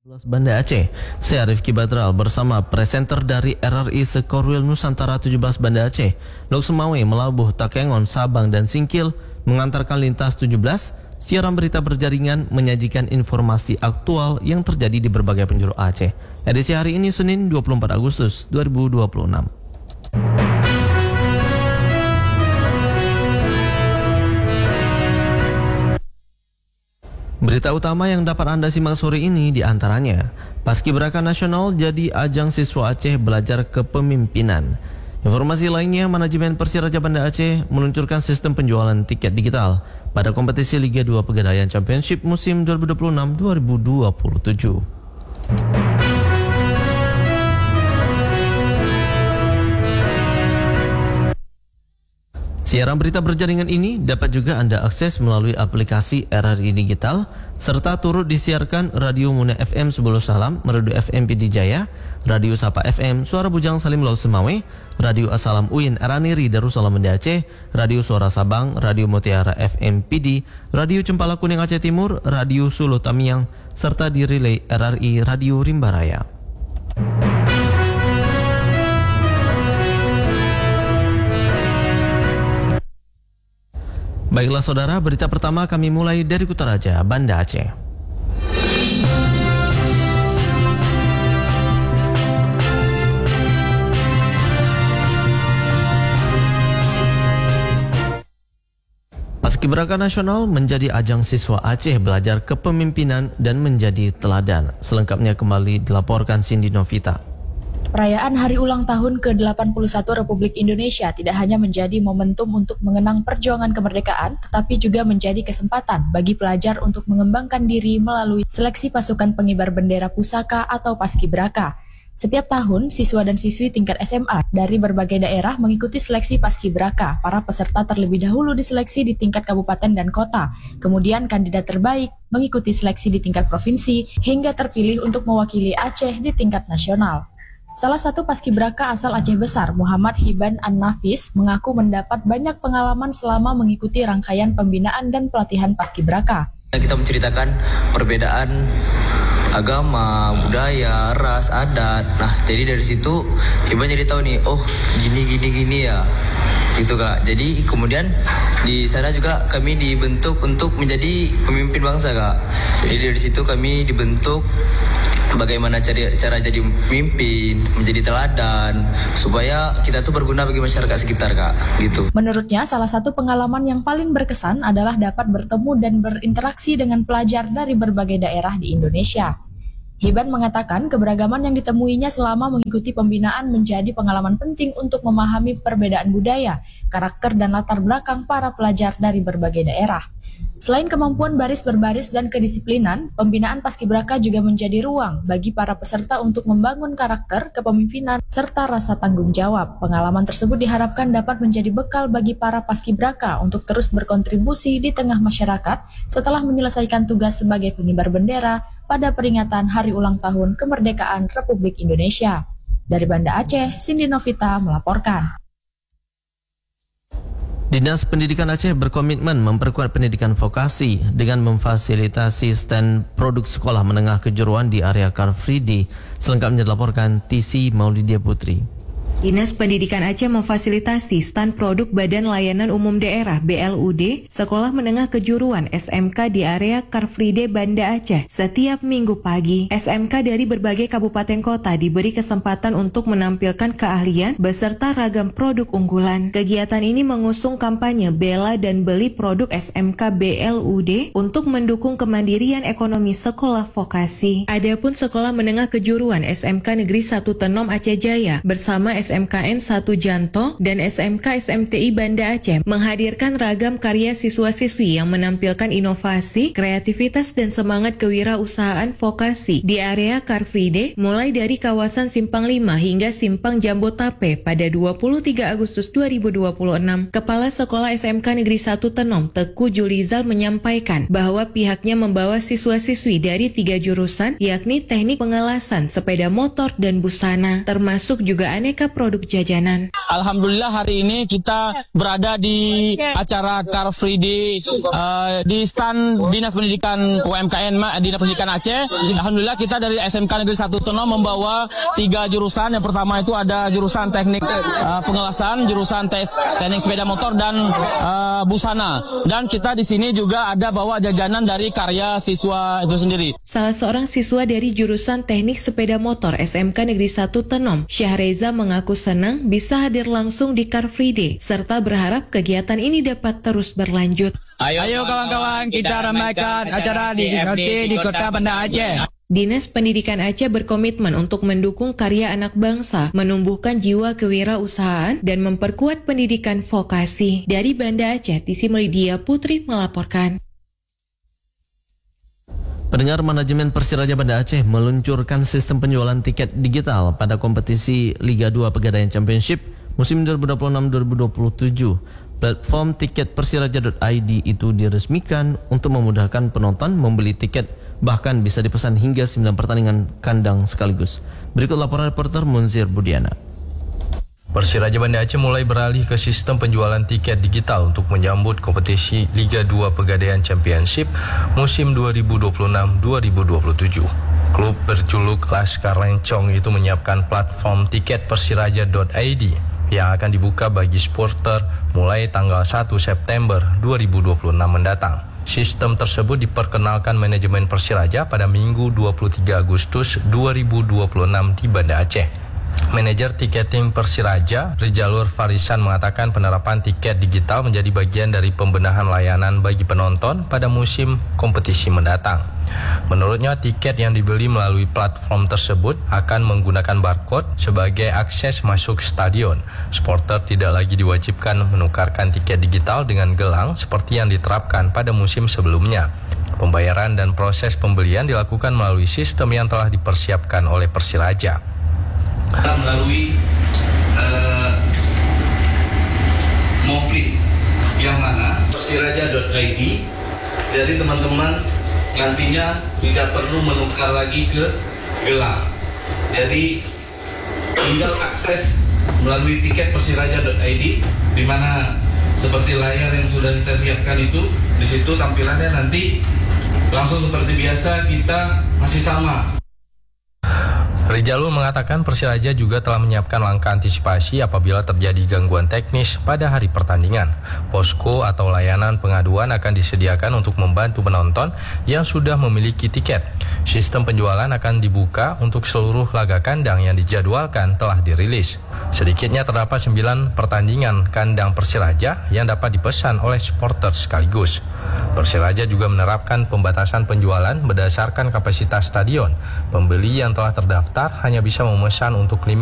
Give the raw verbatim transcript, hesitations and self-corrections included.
Banda Aceh, saya Rifki Badral bersama presenter dari R R I Sekorwil Nusantara tujuh belas Banda Aceh, Lok Semawe, Melabuh, Takengon, Sabang, dan Singkil mengantarkan lintas tujuh belas, siaran berita berjaringan menyajikan informasi aktual yang terjadi di berbagai penjuru Aceh. Edisi hari ini Senin dua puluh empat Agustus dua ribu dua puluh enam. Berita utama yang dapat Anda simak sore ini diantaranya, Paskibraka Nasional jadi ajang siswa Aceh belajar kepemimpinan. Informasi lainnya, manajemen Persiraja Banda Aceh meluncurkan sistem penjualan tiket digital pada kompetisi Liga dua Pegadaian Championship musim dua ribu dua puluh enam dua ribu dua puluh tujuh. Siaran berita berjaringan ini dapat juga Anda akses melalui aplikasi R R I Digital, serta turut disiarkan Radio Muna F M Sebuluh Salam, Merdu F M P D Jaya, Radio Sapa F M Suara Bujang Salim Lok Semawe, Radio Asalam U I N Araniri Darussalam Banda Aceh, Radio Suara Sabang, Radio Mutiara F M P D, Radio Cempala Kuning Aceh Timur, Radio Sulu Tamiang, serta di relay R R I Radio Rimbaraya. Baiklah saudara, berita pertama kami mulai dari Kutaraja, Banda Aceh. Paskibraka Nasional menjadi ajang siswa Aceh belajar kepemimpinan dan menjadi teladan. Selengkapnya kembali dilaporkan Cindy Novita. Perayaan Hari Ulang Tahun ke delapan puluh satu Republik Indonesia tidak hanya menjadi momentum untuk mengenang perjuangan kemerdekaan, tetapi juga menjadi kesempatan bagi pelajar untuk mengembangkan diri melalui seleksi pasukan pengibar bendera pusaka atau Paskibraka. Setiap tahun, siswa dan siswi tingkat S M A dari berbagai daerah mengikuti seleksi Paskibraka. Para peserta terlebih dahulu diseleksi di tingkat kabupaten dan kota. Kemudian kandidat terbaik mengikuti seleksi di tingkat provinsi hingga terpilih untuk mewakili Aceh di tingkat nasional. Salah satu Paskibraka asal Aceh Besar, Muhammad Hiban An-Nafis, mengaku mendapat banyak pengalaman selama mengikuti rangkaian pembinaan dan pelatihan Paskibraka. Kita menceritakan perbedaan agama, budaya, ras, adat. Nah, jadi dari situ Hiban jadi tahu nih, oh gini gini gini ya, gitu kak. Jadi kemudian di sana juga kami dibentuk untuk menjadi pemimpin bangsa kak. Jadi dari situ kami dibentuk bagaimana cara, cara jadi pemimpin, menjadi teladan, supaya kita tuh berguna bagi masyarakat sekitar kak, gitu. Menurutnya, salah satu pengalaman yang paling berkesan adalah dapat bertemu dan berinteraksi dengan pelajar dari berbagai daerah di Indonesia. Hiban mengatakan keberagaman yang ditemuinya selama mengikuti pembinaan menjadi pengalaman penting untuk memahami perbedaan budaya, karakter dan latar belakang para pelajar dari berbagai daerah. Selain kemampuan baris berbaris dan kedisiplinan, pembinaan Paskibraka juga menjadi ruang bagi para peserta untuk membangun karakter, kepemimpinan, serta rasa tanggung jawab. Pengalaman tersebut diharapkan dapat menjadi bekal bagi para Paskibraka untuk terus berkontribusi di tengah masyarakat setelah menyelesaikan tugas sebagai pengibar bendera pada peringatan Hari Ulang Tahun Kemerdekaan Republik Indonesia. Dari Banda Aceh, Cindy Novita melaporkan. Dinas Pendidikan Aceh berkomitmen memperkuat pendidikan vokasi dengan memfasilitasi stand produk sekolah menengah kejuruan di area Car Free Day. Selengkapnya dilaporkan T C Maulidia Putri. Dinas Pendidikan Aceh memfasilitasi stand produk Badan Layanan Umum Daerah B L U D Sekolah Menengah Kejuruan S M K di area Car Free Day Banda Aceh setiap minggu pagi. S M K dari berbagai kabupaten kota diberi kesempatan untuk menampilkan keahlian beserta ragam produk unggulan. Kegiatan ini mengusung kampanye bela dan beli produk S M K B L U D untuk mendukung kemandirian ekonomi sekolah vokasi. Adapun Sekolah Menengah Kejuruan S M K Negeri satu Tenom Aceh Jaya bersama S M K N satu Janto dan S M K S M T I Banda Aceh menghadirkan ragam karya siswa-siswi yang menampilkan inovasi, kreativitas dan semangat kewirausahaan vokasi di area Car Free Day mulai dari kawasan Simpang lima hingga Simpang Jambotape pada dua puluh tiga Agustus dua ribu dua puluh enam. Kepala Sekolah S M K Negeri satu Tenom, Teku Julizal menyampaikan bahwa pihaknya membawa siswa-siswi dari tiga jurusan yakni teknik pengelasan, sepeda motor dan busana, termasuk juga aneka produk produk jajanan. Alhamdulillah hari ini kita berada di acara Car Free Day uh, di stand Dinas Pendidikan U M K N Dinas Pendidikan Aceh. Alhamdulillah kita dari S M K Negeri satu Tenom membawa tiga jurusan. Yang pertama itu ada jurusan teknik uh, pengelasan, jurusan tes teknik sepeda motor dan uh, busana. Dan kita di sini juga ada bawa jajanan dari karya siswa itu sendiri. Salah seorang siswa dari jurusan teknik sepeda motor S M K Negeri satu Tenom, Syahreza, mengaku senang bisa hadir langsung di Car Free Day serta berharap kegiatan ini dapat terus berlanjut. Ayo kawan-kawan, kita ramaikan acara di Car Free Day di Kota Banda Aceh. Dinas Pendidikan Aceh berkomitmen untuk mendukung karya anak bangsa, menumbuhkan jiwa kewirausahaan, dan memperkuat pendidikan vokasi. Dari Banda Aceh, Tisi Melidia Putri melaporkan. Pendengar, manajemen Persiraja Banda Aceh meluncurkan sistem penjualan tiket digital pada kompetisi Liga dua Pegadaian Championship musim dua ribu dua puluh enam dua ribu dua puluh tujuh. Platform tiket persiraja dot i d itu diresmikan untuk memudahkan penonton membeli tiket, bahkan bisa dipesan hingga sembilan pertandingan kandang sekaligus. Berikut laporan reporter Munzir Budiana. Persiraja Banda Aceh mulai beralih ke sistem penjualan tiket digital untuk menyambut kompetisi Liga dua Pegadaian Championship musim dua ribu dua puluh enam dua ribu dua puluh tujuh. Klub berjuluk Laskar Lencong itu menyiapkan platform tiket persiraja dot i d yang akan dibuka bagi supporter mulai tanggal satu September dua ribu dua puluh enam mendatang. Sistem tersebut diperkenalkan manajemen Persiraja pada Minggu dua puluh tiga Agustus dua ribu dua puluh enam di Banda Aceh. Manajer tiketing Persiraja, Rizalur Farisan, mengatakan penerapan tiket digital menjadi bagian dari pembenahan layanan bagi penonton pada musim kompetisi mendatang. Menurutnya, tiket yang dibeli melalui platform tersebut akan menggunakan barcode sebagai akses masuk stadion. Supporter tidak lagi diwajibkan menukarkan tiket digital dengan gelang seperti yang diterapkan pada musim sebelumnya. Pembayaran dan proses pembelian dilakukan melalui sistem yang telah dipersiapkan oleh Persiraja. Melalui uh, Moflip yang mana persiraja dot i d, jadi teman-teman nantinya tidak perlu menukar lagi ke gelang, jadi tinggal akses melalui tiket persiraja dot i d, di mana seperti layar yang sudah kita siapkan itu, di situ tampilannya nanti langsung seperti biasa, kita masih sama. Rizalul mengatakan Persiraja juga telah menyiapkan langkah antisipasi apabila terjadi gangguan teknis pada hari pertandingan. Posko atau layanan pengaduan akan disediakan untuk membantu penonton yang sudah memiliki tiket. Sistem penjualan akan dibuka untuk seluruh laga kandang yang dijadwalkan telah dirilis. Sedikitnya terdapat sembilan pertandingan kandang Persiraja yang dapat dipesan oleh supporter sekaligus. Persiraja juga menerapkan pembatasan penjualan berdasarkan kapasitas stadion. Pembeli yang telah terdaftar hanya bisa memesan untuk lima